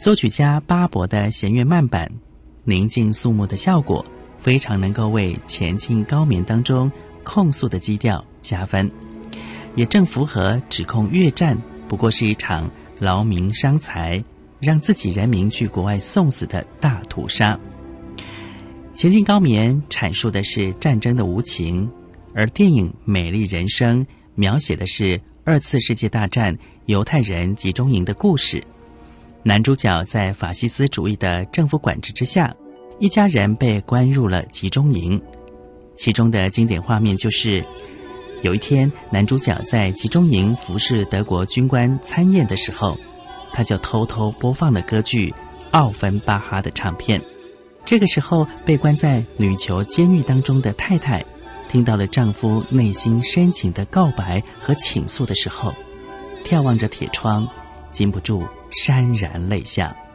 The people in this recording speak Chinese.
作曲家巴伯的弦乐慢板，宁静肃穆的效果，非常能够为前进高棉当中控诉的基调加分，也正符合指控越战不过是一场劳民伤财，让自己人民去国外送死的大屠杀。前进高棉阐述的是战争的无情，而电影《美丽人生》描写的是2次世界大战犹太人集中营的故事。男主角在法西斯主义的政府管制之下，一家人被关入了集中营。其中的经典画面就是有一天，男主角在集中营服侍德国军官参宴的时候，他就偷偷播放了歌剧奥芬巴哈的唱片。这个时候，被关在女囚监狱当中的太太听到了丈夫内心深情的告白和倾诉的时候，眺望着铁窗，禁不住潸然泪下。